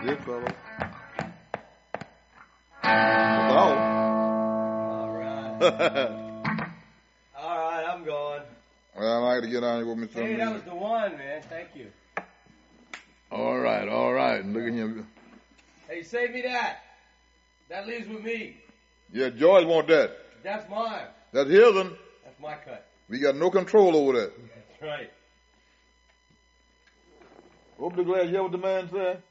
it, fellas. That's all. All right. All right, I'm going. Well, I got to get on here with me. Hey, that was the one, man. Thank you. All right, all right. Look at him. Hey, save me that. That leaves with me. Yeah, George want that. That's mine. That's his one. That's my cut. We got no control over that. That's right. Open the glass. You hear what the man said?